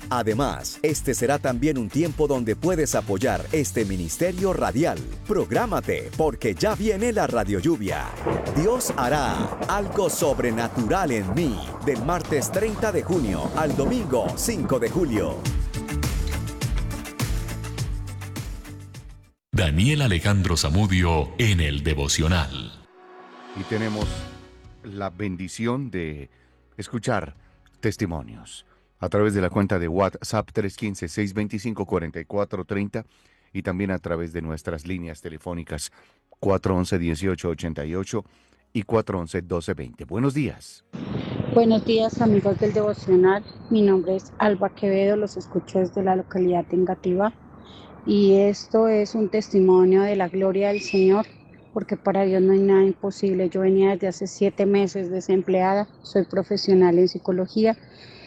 Además, este será también un tiempo donde puedes apoyar este ministerio radial. Prográmate, porque ya viene la radiolluvia. Dios hará algo sobrenatural en mí, del martes 30 de junio al domingo 5 de julio. Daniel Alejandro Zamudio en el devocional. Y tenemos la bendición de escuchar testimonios a través de la cuenta de WhatsApp 315-625-4430 y también a través de nuestras líneas telefónicas 411-1888 y 411-1220. Buenos días. Buenos días, amigos del devocional. Mi nombre es Alba Quevedo, los escucho desde la localidad de Engativá. Y esto es un testimonio de la gloria del Señor, porque para Dios no hay nada imposible. Yo venía desde hace 7 meses desempleada, soy profesional en psicología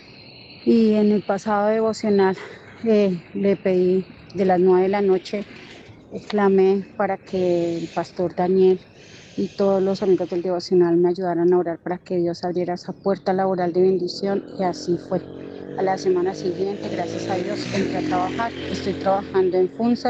y en el pasado devocional le pedí de las 9 de la noche, clamé para que el pastor Daniel y todos los amigos del devocional me ayudaran a orar para que Dios abriera esa puerta laboral de bendición, y así fue. A la semana siguiente, gracias a Dios, entré a trabajar. Estoy trabajando en Funza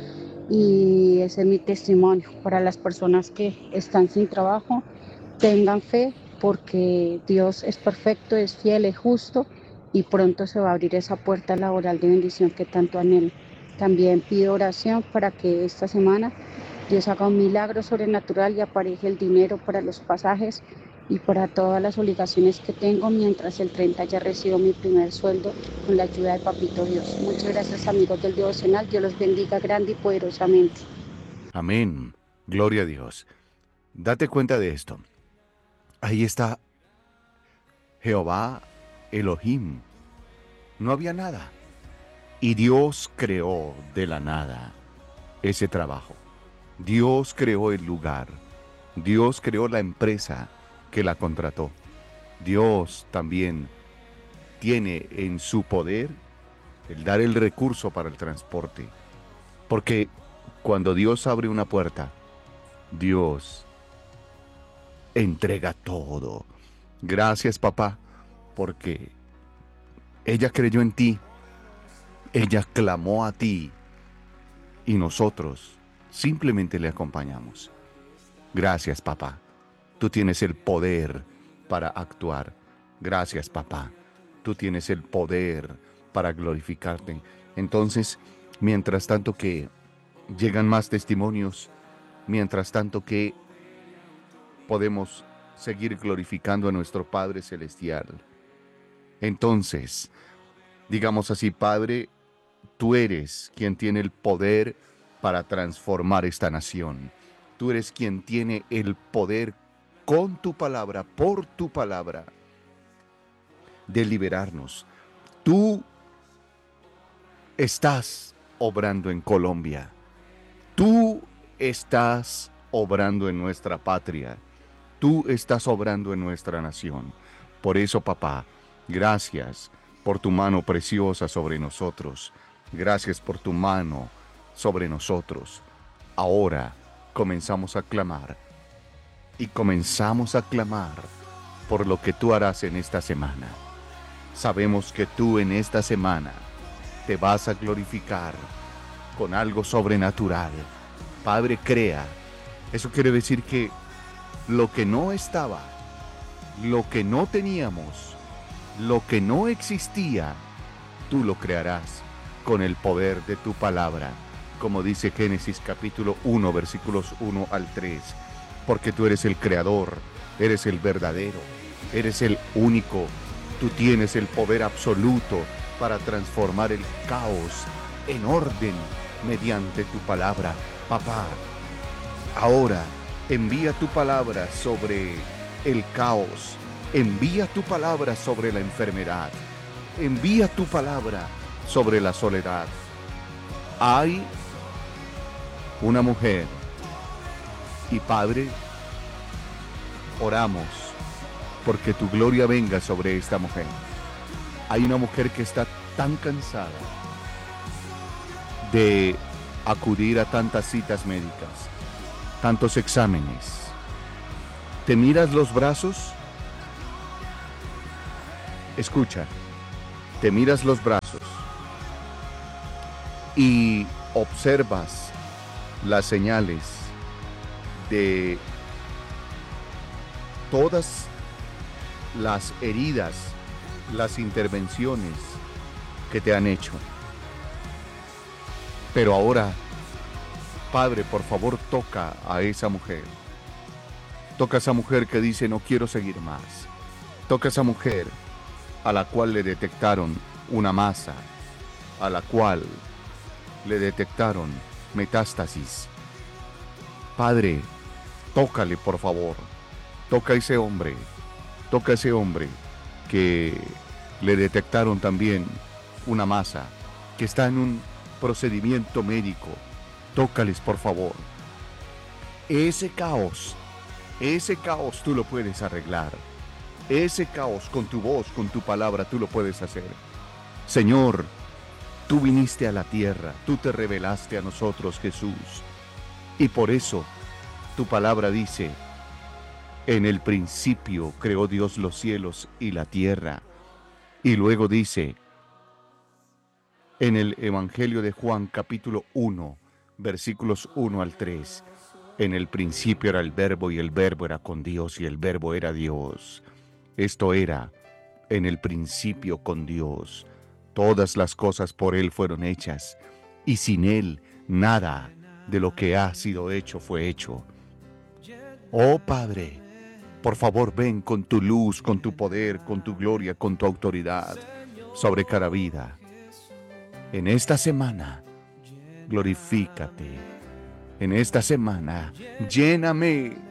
y ese es mi testimonio para las personas que están sin trabajo. Tengan fe, porque Dios es perfecto, es fiel, es justo, y pronto se va a abrir esa puerta laboral de bendición que tanto anhelo. También pido oración para que esta semana Dios haga un milagro sobrenatural y apareje el dinero para los pasajes y para todas las obligaciones que tengo, mientras el 30 ya recibo mi primer sueldo con la ayuda de Papito Dios. Muchas gracias, amigos del devocional. Dios los bendiga grande y poderosamente. Amén. Gloria a Dios. Date cuenta de esto. Ahí está Jehová Elohim. No había nada. Y Dios creó de la nada ese trabajo. Dios creó el lugar. Dios creó la empresa que la contrató. Dios también tiene en su poder el dar el recurso para el transporte. Porque cuando Dios abre una puerta, Dios entrega todo. Gracias, papá, porque ella creyó en ti, ella clamó a ti y nosotros simplemente le acompañamos. Gracias, papá. Tú tienes el poder para actuar. Gracias, papá. Tú tienes el poder para glorificarte. Entonces, mientras tanto que llegan más testimonios, mientras tanto que podemos seguir glorificando a nuestro Padre Celestial, entonces, digamos así: Padre, tú eres quien tiene el poder para transformar esta nación. Tú eres quien tiene el poder con tu palabra, por tu palabra, de liberarnos. Tú estás obrando en Colombia. Tú estás obrando en nuestra patria. Tú estás obrando en nuestra nación. Por eso, papá, gracias por tu mano preciosa sobre nosotros. Gracias por tu mano sobre nosotros. Ahora comenzamos a clamar. Y comenzamos a clamar por lo que tú harás en esta semana. Sabemos que tú en esta semana te vas a glorificar con algo sobrenatural. Padre, crea. Eso quiere decir que lo que no estaba, lo que no teníamos, lo que no existía, tú lo crearás con el poder de tu palabra, como dice Génesis capítulo 1, versículos 1 al 3. Porque tú eres el creador, eres el verdadero, eres el único. Tú tienes el poder absoluto para transformar el caos en orden mediante tu palabra. Papá, ahora envía tu palabra sobre el caos, envía tu palabra sobre la enfermedad, envía tu palabra sobre la soledad. Hay una mujer, y Padre, oramos porque tu gloria venga sobre esta mujer. Hay una mujer que está tan cansada de acudir a tantas citas médicas, tantos exámenes. ¿Te miras los brazos? Escucha, te miras los brazos y observas las señales de todas las heridas, las intervenciones que te han hecho. Pero ahora, Padre, por favor, toca a esa mujer. Toca a esa mujer que dice, no quiero seguir más. Toca a esa mujer a la cual le detectaron una masa, a la cual le detectaron metástasis. Padre, tócale, por favor. Toca a ese hombre que le detectaron también una masa, que está en un procedimiento médico. Tócales, por favor. Ese caos tú lo puedes arreglar. Ese caos con tu voz, con tu palabra, tú lo puedes hacer. Señor, tú viniste a la tierra, tú te revelaste a nosotros, Jesús. Y por eso tu palabra dice, en el principio creó Dios los cielos y la tierra. Y luego dice, en el Evangelio de Juan, capítulo 1, versículos 1 al 3, en el principio era el Verbo y el Verbo era con Dios y el Verbo era Dios. Esto era en el principio con Dios. Todas las cosas por Él fueron hechas, y sin Él nada de lo que ha sido hecho fue hecho. Oh Padre, por favor ven con tu luz, con tu poder, con tu gloria, con tu autoridad sobre cada vida. En esta semana, glorifícate. En esta semana, lléname